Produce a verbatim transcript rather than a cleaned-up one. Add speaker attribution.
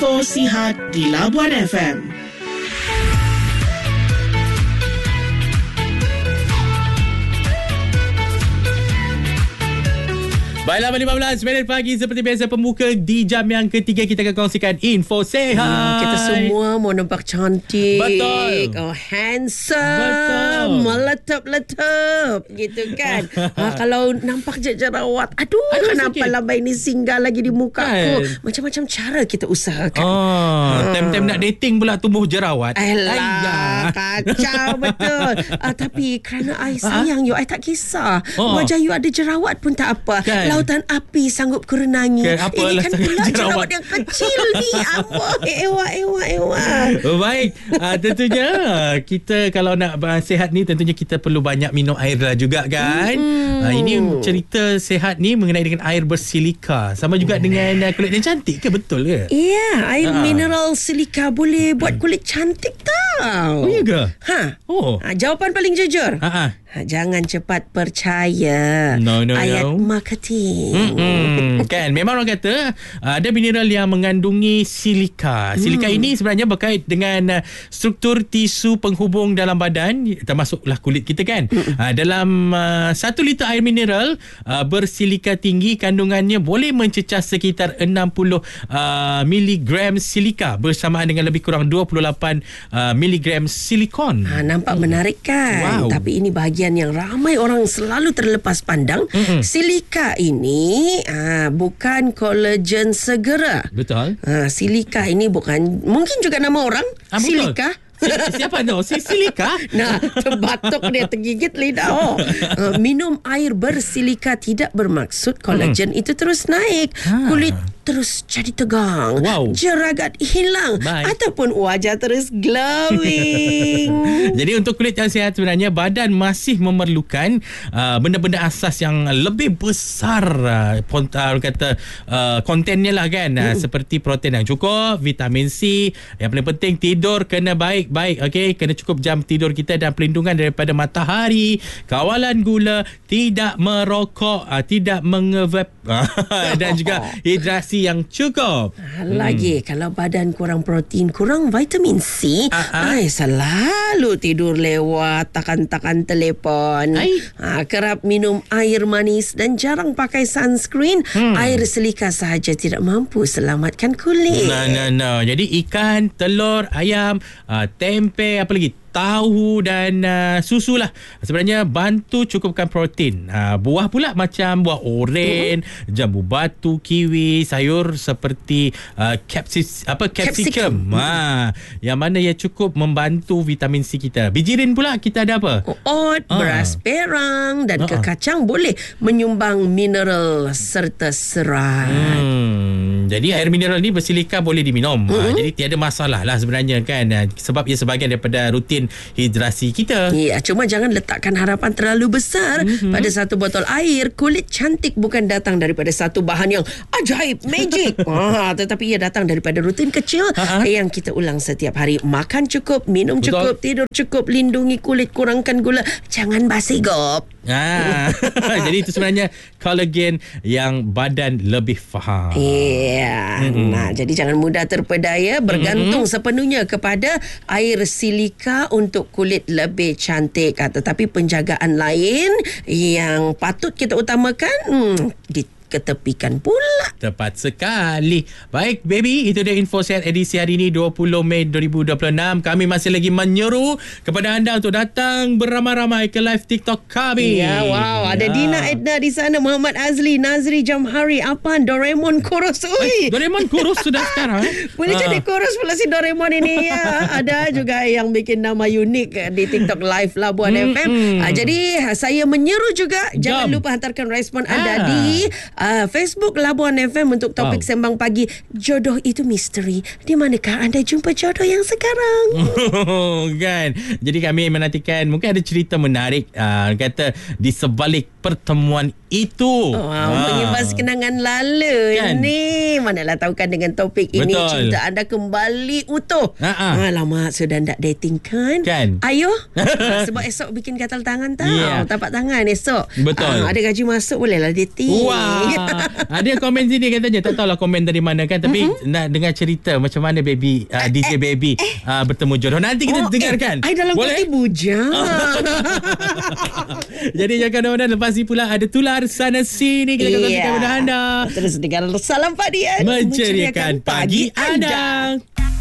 Speaker 1: Info Sihat di Labuan F M.
Speaker 2: Baiklah, lima belas minit pagi seperti biasa pembuka di jam yang ketiga kita akan kongsikan info sihat.
Speaker 3: Hmm, kita semua mau nampak cantik.
Speaker 2: Betul.
Speaker 3: Oh, handsome.
Speaker 2: Betul.
Speaker 3: Meletup-letup gitu kan. ha, kalau nampak je jerawat, aduh, aduh kenapa sakit. Lambai ni singgah lagi di muka kan. Aku. Macam-macam cara kita usahakan.
Speaker 2: Oh, ha. Time-time nak dating pula tumbuh jerawat.
Speaker 3: Alah, kacau betul. Ah, tapi kerana I sayang ha? you, I tak kisah. Oh. Wajah you ada jerawat pun tak apa. Kan. Lautan api sanggup kurenangi.
Speaker 2: Kan,
Speaker 3: ini kan pula jerawat. jerawat yang kecil ni. Amboi, ewa, ewa, ewa.
Speaker 2: Baik, uh, tentunya kita kalau nak uh, sihat ni tentunya kita perlu banyak minum air lah juga kan. Hmm. Uh, ini cerita sihat ni mengenai dengan air bersilika. Sama juga hmm. dengan uh, kulit yang cantik ke? Betul ke?
Speaker 3: Ya, yeah, air uh. mineral silika boleh buat kulit cantik tau.
Speaker 2: Oh, iya ke?
Speaker 3: Ha.
Speaker 2: Oh.
Speaker 3: Ha, jawapan paling jujur. Ha. Ha, jangan cepat percaya.
Speaker 2: No, no,
Speaker 3: ayat
Speaker 2: no.
Speaker 3: marketing.
Speaker 2: Mm-hmm. Kan, memang orang kata uh, ada mineral yang mengandungi silika. Silika mm. ini sebenarnya berkait dengan uh, struktur tisu penghubung dalam badan, termasuklah kulit kita kan. Mm. Uh, dalam uh, satu liter air mineral uh, bersilika tinggi, kandungannya boleh mencecah sekitar enam puluh uh, miligram silika bersamaan dengan lebih kurang dua puluh lapan uh, miligram silikon.
Speaker 3: Ha, nampak mm. menarik kan? Wow. Tapi ini bahagian yang ramai orang selalu terlepas pandang. Mm-hmm. Silika ini aa, bukan kolagen segera.
Speaker 2: Betul.
Speaker 3: Aa, silika ini bukan, mungkin juga nama orang. Ah, silika.
Speaker 2: Siapa tu? Si silika?
Speaker 3: Nah, terbatuk dia, tergigit lidah. Oh. Uh, minum air bersilika tidak bermaksud kolagen hmm. itu terus naik. Ha. Kulit terus jadi tegang. Wow. Jeragat hilang. Bye. Ataupun wajah terus glowing.
Speaker 2: Jadi untuk kulit yang sihat sebenarnya badan masih memerlukan uh, benda-benda asas yang lebih besar. Uh, uh, kata uh, kontennya lah kan. Uh, hmm. Seperti protein yang cukup, vitamin C. Yang paling penting tidur kena baik. Baik, okey, kena cukup jam tidur kita dan perlindungan daripada matahari, kawalan gula, tidak merokok, uh, tidak mengevape dan juga hidrasi yang cukup.
Speaker 3: Lagi hmm. kalau badan kurang protein, kurang vitamin C, uh-huh. ay, selalu tidur lewat, takan-takan telefon, ha, kerap minum air manis dan jarang pakai sunscreen. Hmm. Air silika sahaja tidak mampu selamatkan kulit.
Speaker 2: Nah, nah, nah. Jadi ikan, telur, ayam, uh, tempe, apa lagi? Tahu dan uh, susu lah sebenarnya bantu cukupkan protein. Uh, buah pula macam buah oren, uh-huh. jambu batu, kiwi, sayur seperti uh, capsis, apa capsicum. Ha, yang mana ia cukup membantu vitamin C kita. Bijirin pula kita ada apa?
Speaker 3: Oat, uh. beras perang dan uh-uh. kekacang boleh menyumbang mineral serta serat.
Speaker 2: Hmm, jadi air mineral ni bersilika boleh diminum. Uh-huh. Uh, jadi tiada masalah lah sebenarnya kan. Uh, sebab ia sebahagian daripada rutin hidrasi kita.
Speaker 3: Ya, cuma jangan letakkan harapan terlalu besar mm-hmm. pada satu botol air. Kulit cantik bukan datang daripada satu bahan yang ajaib, magic. ah, tetapi ia datang daripada rutin kecil uh-huh. yang kita ulang setiap hari. Makan cukup, minum Betul. cukup, tidur cukup, lindungi kulit, kurangkan gula, jangan basigop.
Speaker 2: Ah, jadi itu sebenarnya kolagen yang badan lebih faham.
Speaker 3: Ya, mm-hmm. nah jadi jangan mudah terpedaya, bergantung mm-hmm. sepenuhnya kepada air silika untuk kulit lebih cantik. Tetapi penjagaan lain yang patut kita utamakan hmm, di ketepikan pula.
Speaker 2: Tepat sekali. Baik, baby, itu dia info sihat edisi hari ini dua puluh Mei dua ribu dua puluh enam. Kami masih lagi menyeru kepada anda untuk datang beramai-ramai ke live TikTok kami.
Speaker 3: Ya, wow. Ada ya. Dina Edna di sana, Muhammad Azli, Nazri Jamhari, Apan, Doraemon kurus. Ui.
Speaker 2: Doraemon kurus sudah sekarang. Eh?
Speaker 3: Boleh jadi uh. kurus pula si Doraemon ini. Ya. Ada juga yang bikin nama unik di TikTok live Labuan mm, F M. Mm. Uh, jadi saya menyeru juga, jangan Jom. lupa hantarkan respon anda ah. di Uh, Facebook Labuan F M untuk topik wow. Sembang Pagi. Jodoh itu misteri. Di manakah anda jumpa jodoh yang sekarang?
Speaker 2: Oh, kan. Jadi kami menantikan mungkin ada cerita menarik uh, kata di sebalik pertemuan itu.
Speaker 3: Oh, ha. Mengimbas kenangan lala kan? Ni. Manalah tahukan dengan topik ini.
Speaker 2: Betul.
Speaker 3: Cinta anda kembali utuh.
Speaker 2: Ha-ha.
Speaker 3: Alamak, sudah tak dating kan?
Speaker 2: Kan?
Speaker 3: Ayuh. Ha, sebab esok bikin katal tangan tau.
Speaker 2: Yeah.
Speaker 3: Tapak tangan esok.
Speaker 2: Betul.
Speaker 3: Ha, ada gaji masuk bolehlah dating.
Speaker 2: Wah. Ada komen sini katanya. Tak tahulah komen dari mana kan. Tapi mm-hmm. nak dengar cerita macam mana baby uh, D J Baby uh, bertemu jodoh. Nanti kita
Speaker 3: oh,
Speaker 2: dengarkan.
Speaker 3: Eh, I dalam
Speaker 2: boleh?
Speaker 3: kopi bujang.
Speaker 2: Jadi jangan mana lepas ni pula ada tular sana sini kita akan kongsikan kepada anda.
Speaker 3: Terus dengar salam Pak Dian
Speaker 2: Menceriakan pagi anda.